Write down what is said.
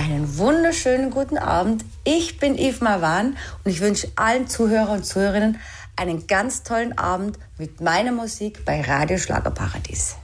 einen wunderschönen guten Abend. Ich bin Yves Marwan und ich wünsche allen Zuhörer und Zuhörerinnen einen ganz tollen Abend mit meiner Musik bei Radio Schlagerparadies.